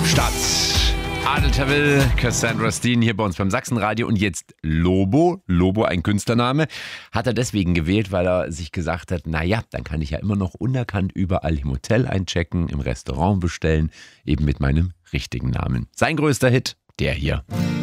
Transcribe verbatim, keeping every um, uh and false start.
Stadt. Adel Tawil, Cassandra Steen hier bei uns beim Sachsenradio und jetzt Lobo, Lobo ein Künstlername, hat er deswegen gewählt, weil er sich gesagt hat, naja, dann kann ich ja immer noch unerkannt überall im Hotel einchecken, im Restaurant bestellen, eben mit meinem richtigen Namen. Sein größter Hit, der hier.